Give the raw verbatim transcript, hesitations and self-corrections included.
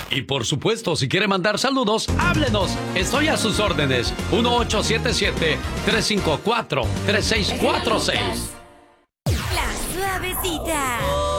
Y por supuesto, si quiere mandar saludos, háblenos. Estoy a sus órdenes. uno ocho siete siete, tres cinco cuatro, tres seis cuatro seis. La Suavecita.